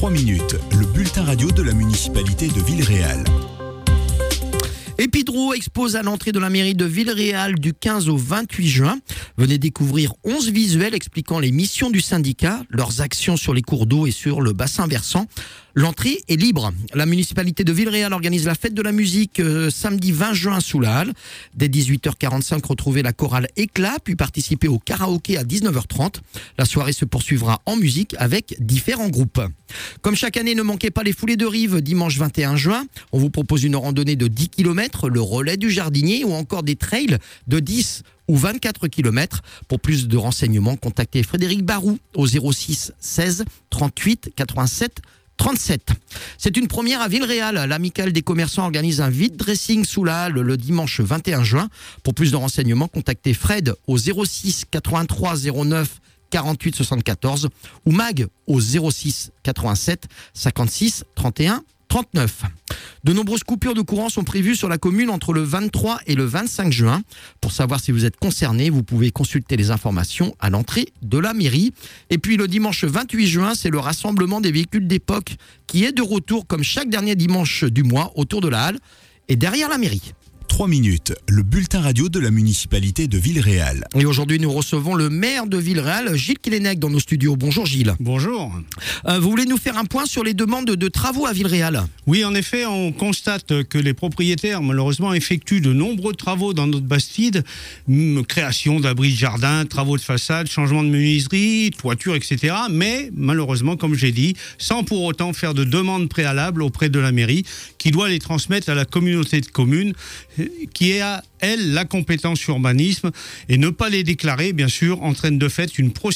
3 minutes, le bulletin radio de la municipalité de Villeréal. Epidro expose à l'entrée de la mairie de Villeréal du 15 au 28 juin. Venez découvrir 11 visuels expliquant les missions du syndicat, leurs actions sur les cours d'eau et sur le bassin versant. L'entrée est libre. La municipalité de Villeréal organise la fête de la musique samedi 20 juin sous la halle. Dès 18h45, retrouvez la chorale Éclat, puis participer au karaoké à 19h30. La soirée se poursuivra en musique avec différents groupes. Comme chaque année, ne manquez pas les foulées de rive dimanche 21 juin. On vous propose une randonnée de 10 km, le relais du jardinier ou encore des trails de 10 ou 24 km. Pour plus de renseignements, contactez Frédéric Barou au 06 16 38 87 37. C'est une première à Villeréal. L'amicale des commerçants organise un vide dressing sous la halle le dimanche 21 juin. Pour plus de renseignements, contactez Fred au 06 83 09 48 74 ou Mag au 06 87 56 31 39. De nombreuses coupures de courant sont prévues sur la commune entre le 23 et le 25 juin. Pour savoir si vous êtes concerné, vous pouvez consulter les informations à l'entrée de la mairie. Et puis le dimanche 28 juin, c'est le rassemblement des véhicules d'époque qui est de retour comme chaque dernier dimanche du mois autour de la halle et derrière la mairie. 3 minutes, le bulletin radio de la municipalité de Villeréal. Et aujourd'hui, nous recevons le maire de Villeréal, Gilles Killenec, dans nos studios. Bonjour Gilles. Bonjour. Vous voulez nous faire un point sur les demandes de travaux à Villeréal ? Oui, en effet, on constate que les propriétaires, malheureusement, effectuent de nombreux travaux dans notre bastide. Création d'abris de jardin, travaux de façade, changement de menuiserie, toiture, etc. Mais, malheureusement, comme j'ai dit, sans pour autant faire de demandes préalables auprès de la mairie, qui doit les transmettre à la communauté de communes, qui a, elle, la compétence urbanisme, et ne pas les déclarer, bien sûr, entraîne de fait une procédure